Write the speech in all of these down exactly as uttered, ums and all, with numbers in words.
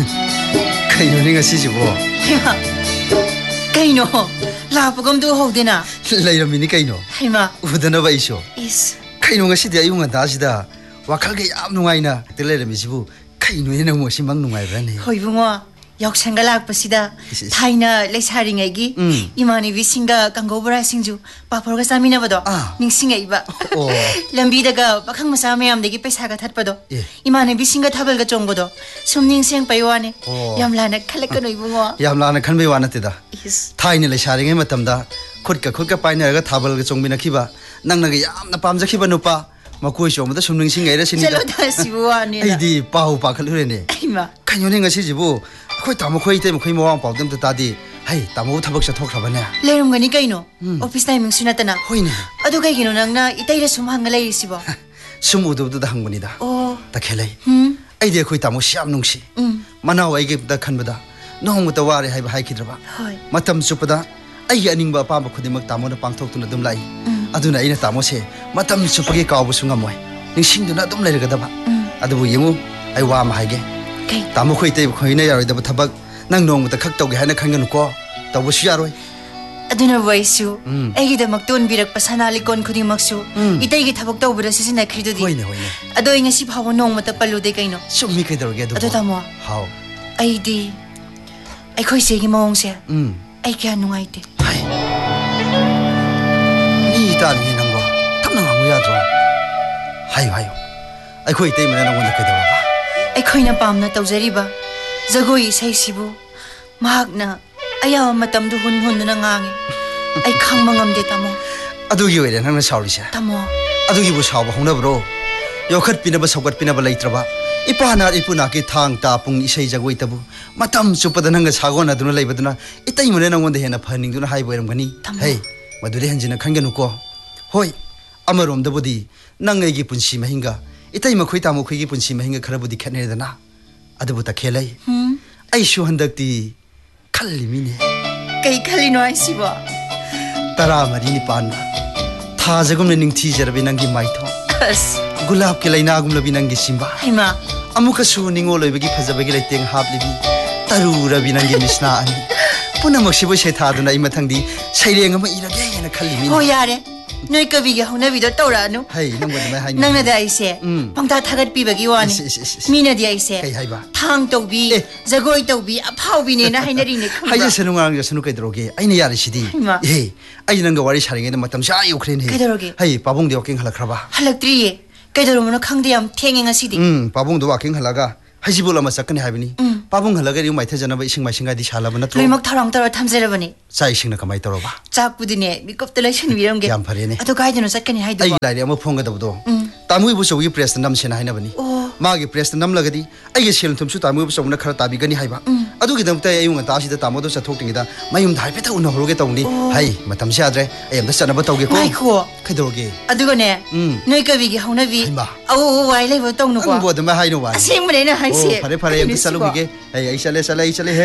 kainuning asijibo. Haima, kaino, lapagam do hodina. Layramini kaino. Haima, udana ba iso. Is. Kaino ngasi dia yung andasida. Wakal kay am nungaina. Tilayramisibu. Kaino yun ang mo simang nungay bani. Hoy bungo, yauk sangalak pasida. Thaina leisari ngaigi. Imani visinga kangobra singju. Paporga samina bado. Ningsinga iba. Lambi daga bakang masama yam degi pesa ka that bado. Imani visinga thabal ka chong bado. Sumning sing paywane. Yam lana khalak ka noi bungo. Yam lana khan bai wana tida. Thaina leisari ngai matamda. Khut ka khut ka paina ga thabal ka chong bina khiba. Nang na ga yam na pamja khiba nupa. Makoi shom da sumning sing ngai ra sini da. Chalo da sibuani. Ai di pau pa khalure ne. Aima. Kaino ne ngasi jibu. Khoi tamo khoi te khoi mawang pau dem ta tadi. Hai tamo thabak sa thok thabane. Lerum gani kaino. Office timing sunatana. Hoine. Adu kai kino nang na itai ra sum hang lai sibo. Sum udu da hanguni da. Oh. Ta khelai. Hmm. Ai de khoi tamo syam nungsi. Hmm. Manaw ai ge da khanbada. Nong ta ware hai hai khidraba. Hoi. Matam chupada ai aning ba pa ba khudimak tamo na pangthok tuna dum lai. Aduna ina tamo se matam chupagi kawbu sungamoi. Ningsing duna dum lai ga da ba. Adu yengu ai wa ma haige. Kai. Tamo khoi te khoi na yaroi da thabak nang nong ta khak tawge hana khanganu ko. Tabu su yaroi. Aduna waisu. Ai da makton birak pasanali kon khudi maksu. Itai gi thabak tawbura sisina khridu di. Hoine hoine. Ado inga si phawo nong mata palu de kaino. Summi kai dorge adu. Ado tamo. How. Ai di. Ai khoi se gi mong se. Um. Ai kya nungai te. Hai. Ni ta ni nang bo. Tam nang ngu ya dro. Hai hai. Ai khoi te mena nang won kai da ba. Ai khoi na pam na tawjari ba. Jagoi sai sibu. Mahak na aya matam du hun hun na ngangi. Ai khang mangam de tamo. Adu gi wele nang na sauri sa. Tamo. Adu gi bu saw ba hona bro. Yokhat pina ba sawgat pina ba leitraba. Ipana ipuna ki thang ta pung isai jagoi tabu. Matam chupada nang sagon aduna leibaduna. Itai mune nang won de hena phaning duna hai boiram gani. Hey, madure hanjina khangenu ko. Hoi. Amarom da budi nang ai gi punsi mahinga. Itai ma khoi ta mo khoi gi punsi mahinga khara budi khatne dana. Adu bu ta khelai. Hmm. Ai shu handakti khalli mine. Kai khalli no ai sibo. Tara mari ni pan. Tha jagum ne ning thi jarbi nang gi maitho. As. Gulab ke laina gum labi nang gi simba. Haima. Amuka su ningo loibagi phajabagi leiteng hap libi. Taru rabi nang gi misna ani. Puna maksibo se tha duna ima thangdi saireng ama irage na khalli mine. Ho yare. Noi kabi ga hona bido tawra anu. Hai nang wad mai hai. Nang na da ise. Pangta thagat pi bagi wani. Mina di ise. Kai hai ba. Thang tawbi, jagoi tawbi, aphau bi ne na hainari ne khamba. Hai sanu ngang ja sanu kai droge. Ai ne yari sidi. He. Ai nang ga wari saringe na matam sa yukhren he. Kai droge. Hai pabung de walking halakraba. Halaktri ye. Kai dro mono khangde yam thenge nga sidi. Um pabung do walking halaga. Hajibul ama sakane habini. Pabung halaga ri mai thajana ba ising mai singa di shala bana tro. Loimak tharang tar thamjera bani. Sai sing na kamai toroba. Chak pudine mikop tela shin wiram ge. Yam phare ne. Atu kai jano sakane hai do. Ai lai ama phonga dabdo. Tamui bu sogi press nam sena haina bani. Magi press nam lagadi. Ai ge sel thum su tamui bu somna khara tabi gani haiba. Adu gi damta ai unga ta sida tamodo sa thok tingi da. Mayum dhai pe ta unna horoge tawni. Hai matam sia adre. Ai am da sana ba tawge ko. Mai ko. Kai doroge. Adu go ne. Noi kabi gi hauna bi. Au wai lai bo tong no ko. Ang bo da ma hai no wa. Asim ne na hai se. Phare phare am salu gi ge. Ai ai sale sale ai sale he.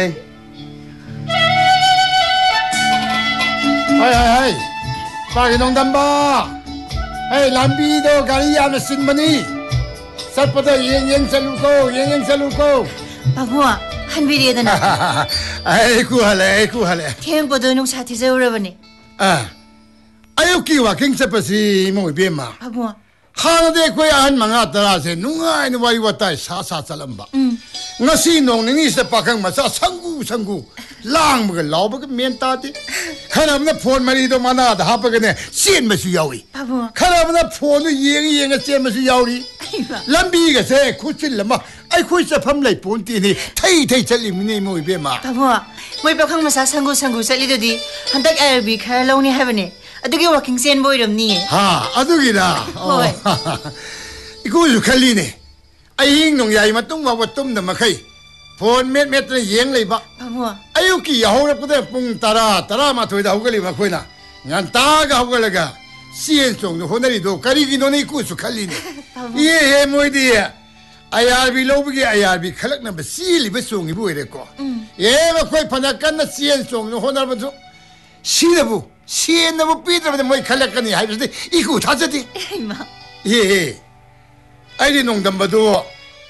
Hai hai hai. Pagi nong damba. Hey, lambi do gari yana sin mani. Sarpada yeng yeng salu ko, yeng yeng salu ko. Bagua, hanbiri dana. Ay ku hale, ay ku hale. Tiang bodo nung sa tizaura bani. Ah. Ayo ki wa king sapasi mo ibema. Bagua. Hana de ko yan mga tara se nungai ni wai watai sa sa salamba. Ngasi nong ningi sa pakang masa sanggu sanggu. Lang mga law baga menta ti. Kana na phone mari do mana da ha baga ne sien masu yawi. Bagua. Kana na phone yeng yeng sien masu yawi. Lambi ga se khuchil lama ai khoi sa pham lai pon ti ni thai thai chali mini mo ibema. Bagua. Moi pakang masa sanggu sanggu sali do di handak R B khara lawni habane. Adugi walking sen boiram ni. Ha, adugi da. Hoi. Iku su khali ne. Ai hing nong yai matung wa watum da makai. Phone met met na yeng lai ba. Bagua. Ayo ki yaho ra pade pung tara tara ma thoi da hogali ma khoina. Ngan ta ga hogalaga. Sien song no honari do kari gi no nei ku su khali ne. Ye he moi di. Ayar bi lo bi ayar bi khalak na ba sili ba song ibu ere ko. Ye ma khoi phanakan na sien song no honar ba zo. Silabu. Sien na mo pitra ba moi khalak ka ni hai ba iku tha jati. Ai ma. Ye. Ai di nong dam ba do.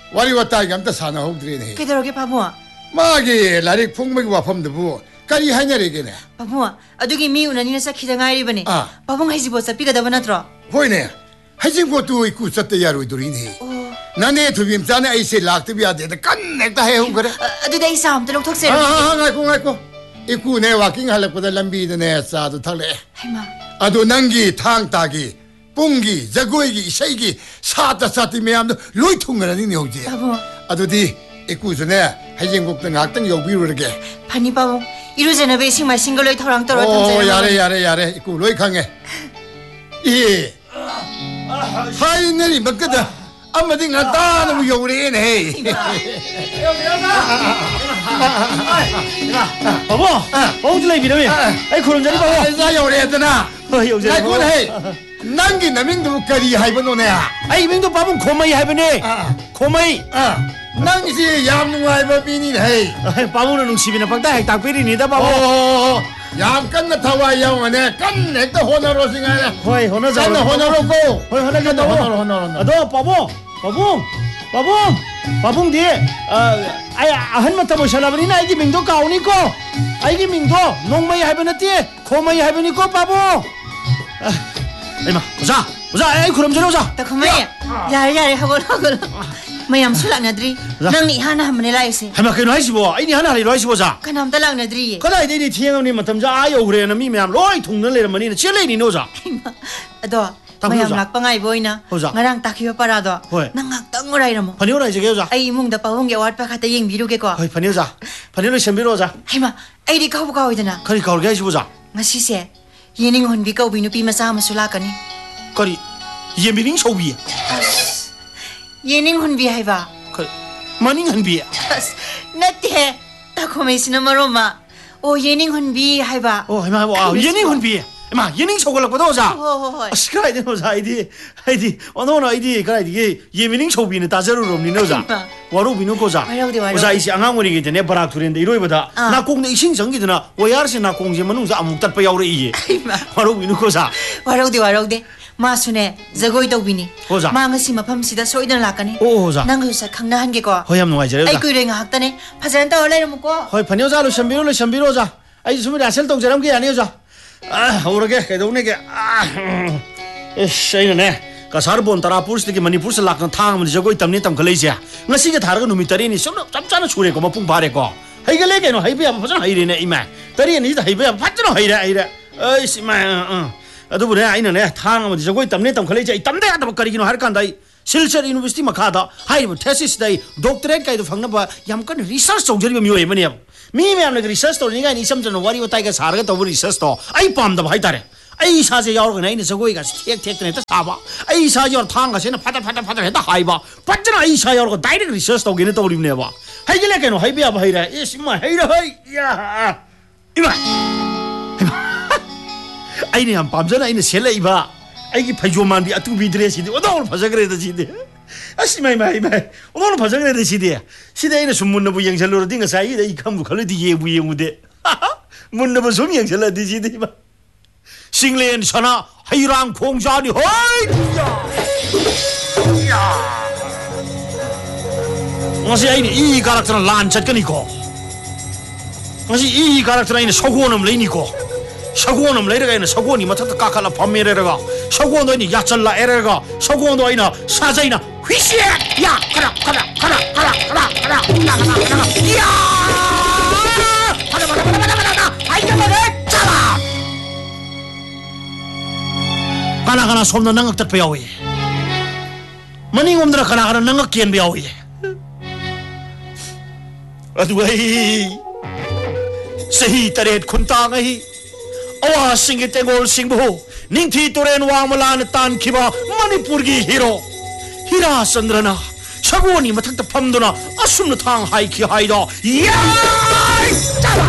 와리 왔다 이감다 사나 호드리네 그대로게 바보아 마기 라릭 풍맥 와펌드부 까리 하냐리게네 바보아 아두기 미 우나니나 사키다 가이리버니 아. 바봉 하이지보 사피가다바 나트로 호이네 하진 것도 있고 썼다 야로이도리네 나네 두빔 자네 아이세 락드비야 되다 깐넥다 해온 그래 아두다 이 싸움도 롱톡세 아 ngaiko ngaiko iku ne walking halakpada lambi de ne sa du thale 하이마 ado nangi thang ta gi punggi jagoi gi sei gi sa ta sa ti meam do loi thungara ni hoji 바보 ado di iku jone haijenguk tang ngak tang yobi ru ge 파니 바보 이루제나 베싱 마신 걸로 토랑 떨어 oh yare yare yare iku loi khange i hai neri makada amadi ngata na mu yore ne 바보 뽕줄레 비라미 아이 그런 자리 바보 자 yore dana 여자 ai kun hai nangi naming du kari hai bano ne 아이 맹도 바보 고마이 하이버네 고마이 아, 낭시 얌 누아이버 비니 헤이. 바보는 농시비나 박다 핵 딱비리니다 바보 오, 얌 깐나 타와 야오네. 깐 넥다 호나로 싱하네. 호이 호나 자 깐나 호나로 고. 호이 호나 깐나 간다 호나로 호나로. 아도 바보 바보 바보 바보 뒤 아이 한마타 보셔라버리나 아이기 맹도 가오니고 아이기 맹도 농마이 하이버나티 고마이 하이버니고 바보 이마 오자 오자 아이 그럼 전에 오자 다 그만해 야래 야래 하고 하고 마얌 술락나드리 낭니 하나 한번에 라이세 하마 그노 하시보 아이니 하나 하리 하시보자 카남 달락나드리 그다이 데니 티행언니 마탐자 아요 그래나 미매암 로이 통는 레르머니는 칠레니 노자 아도 마얌 락방아이 보이나 나랑 딱히어 빠라도 낭악 땅거라이라모 파니오라 이제 개오자 아이 이몽다 빠봉게 왓빠 갔다 잉 미루게고 어이 파니오자 파니오라 셴비로자 하이마 아이디 가고 가오이드나 거리 가오게 하시보자 ngasi세 yening honbi ka ubi nupi masa masulakani 거리 예미닝 소비 yening honbi haiba 거리 마닝 한비 natte takomesina maroma o yening honbi haiba 어 하마 와 예닝 한비 마 예닝 소걸락보다 오자 호호호이 스크라이 되 오자 아이디 아이디 어노노 아이디 그라이 이게 예미닝 소비는 다저로 롬니 노자 와로 비노 고자 오자 이시 앙앙오리게 되네 바락 두린데 이로이보다 나 공내 이신 정기드나 오야르시 나 공제 만ung자 아무 땄빠 야오래 이게 와로 비노 고자 와로데 와로데 마수네 자고이 도비니 망asi mafamsida soidan lakani 오자 nanghusa khangna hange ko 호얌 농아이저래 ai kuirenga haktane phajan ta olai ko 호이 파니오자로 샴비로로 샴비로자 아이 수미 라셀 동자람게 아니오자 아 오르게 개도네게 아 에이네 가사르본 따라푸르스기 머니푸르스 락나 탕문지 저거 있담니 땀 걸레이지야 ngasi게 다르가 놈이 따리니 좀 짭짤한 추레고 뭐뿡 바래고 하이글레게노 하이비야 파전 하이리네 이마 따리니 하이비야 파전 하이래 하이래 어이씨 마 아두부네 아이네 탕문지 저거 있담니 땀 걸레이지야 이땀대 하다 버거리기노 할간다 실처 유니버시티 마카다 하이브 테시스다이 doctorate ka이도 방나바 얌건 리서치 정절이 묘해버냐 미매암네 리서치 도니가 니 섬전은 와리와 타이가 사르가 더 리서치 도 아이 빰다 하이다래 아이 사제 야오르가 나이네 저거이가 텍텍네 다 사바 아이 사제 야오르 탕가세나 파다 파다 파다 했다 하이바 빠잖아 아이 사제 야오르가 다이렉트 리서치 도기네 또 우리네 봐 하이길래게노 하이비야 봐 하이라 이 심마 하이라 하이 야 이마 아이네 안 빰잖아 아이네 셀레 이봐 아이기 파이조만디 아투비 드레시디 오늘 파자그레다 지디 아시마이 마이 마이 오늘 파자그레다 지디 시대에는 숨문너부 영절로로 딩가 사이다 이 감부 걸리디 예부 예무데 문너부 숨 영절라디 지디 마 싱레엔 사나 하이랑 공자니 허이 야 ngasi aini 이 가락터는 란쳇거니고 ngasi 이 가락터는 아이는 소고놈 레니고 사고원은 레레가이나 사고원이 맡았다 까칼라 밤미레레가 사고원도 아니 야철라 에레가 사고원도 아니나 사자이나 휘시 야 가라 가라 가라 가라 가라 가라 가라 가라 야 가라 가라 가라 가라 가라 아이가마레 잡아 가나 가나 솜도 낭악 tat 배우이 마닝 옴드라 가나 가나 낭악 기엔 배우이 아두이 세히 따레 쿤땅이 awa singit engol singbo ningthi toren wangmalan tan khiba manipur gi hero hira sandrana sagoni mathakta phamduna asumna thang hai khi haida ya chala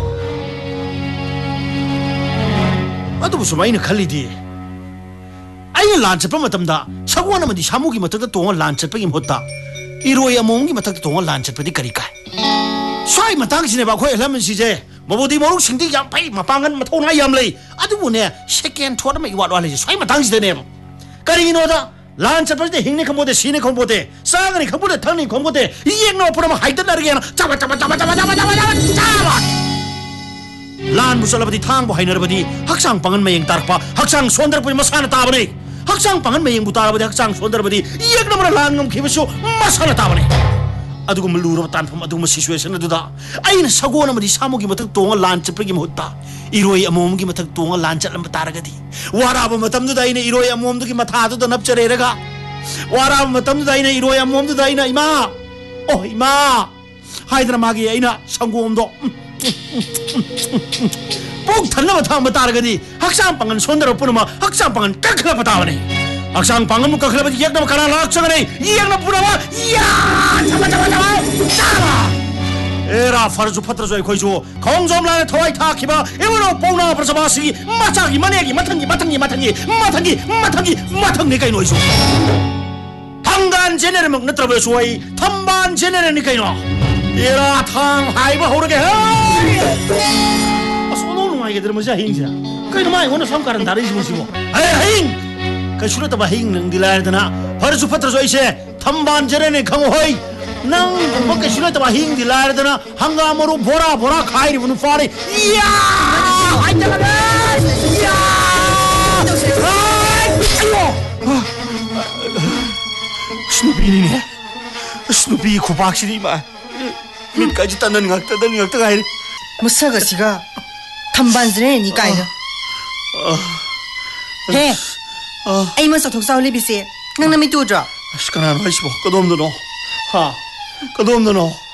adu sumaina khalidi ai lan chapa matamda sagona madi samugi mathakta tonga lan chapa gi motta iroi amongi mathakta tonga lan chapa di kari kai swai matang sine ba khoi hlaman sije mabodi moruk singdi yam pai mapangan mathona yam lei adubu ne second thod mai wat wale swai matang side ne kari no da 란 잡을 힘내 컴보데 시내 컴보데 싸가니 컴보데 탕니 컴보데 이행노 프로마 하이든 나르게나 잡아 잡아 잡아 잡아 잡아 잡아 잡아 잡아 란 무설라버디 탕보 하이너버디 학상 방은 매행 따르파 학상 손들버디 마사나 따버니 학상 방은 매행부 따르버디 학상 손들버디 이행노브라 란금 키버쇼 마사나 따버니 아두고 물루로 딴품 아두고 시슈에이션 아두다 아이는 사고나 뭐디 사무기 마탁 동아 란 잡기 못다 이로이 아모음기 마탁 동아 란 잡람 따라가디 와라바 마탐도 다이네 이로이 아모음도기 마타도 납자레라가 와라바 마탐도 다이네 이로이 아모음도 다이나 이마 어 이마 하이드라 마기 아이나 상고음도 꼭 달라마 타마 따라가디 학상방은 손들어 뿌르마 학상방은 깎으라 따와네 학상 방은 못 깎으라버디 이약나마 가라 락서가네 이약나 뿌라마 이야 잡아 잡아 잡아 잡아 에라 파르주 파트라조에 거이조 공점란에 토와이 타키바 에버로 뽕나 버서바시 마차기 마네기 마탕기 마탕기 마탕기 마탕기 마탕기 마탕기가 이노이조 당간 제네르 먹 너트라베 수와이 탐반 제네르니까 이노 에라 탕 하이바 호르게 아 소노는 와이게 들으면서 행자 그이노 마이 오늘 삼가는 다르지 무시고 에이 행 그 수로다 봐 행능 딜라르드나 파르주 파트라조이세 탐반 제네르 강호이 nang bukan sudah tu bahing di layar tu na hangga moru bora bora khairi bunu fari iya hai jangan iya hai ayo Snoopy ni ni Snoopy kubak sini mah min kaji tandan ngak tandan ngak tu khairi musaga siga tambanzre ni kai na he ai masa thok saw libise nang na mi tu dra sekarang hai sibo kadom tu no ha kadom tu no